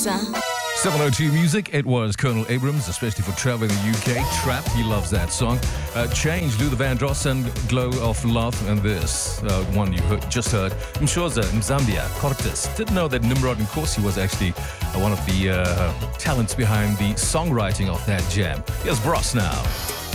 ça. 702 Music, it was Colonel Abrams, especially for traveling the UK. Trapped, he loves that song. Change, Luther Vandross and Glow of Love. And this one you just heard, Mshoza, Mzambia, Cortes. Didn't know that Nimrod Nkosi was actually one of the talents behind the songwriting of that jam. Here's Bros now.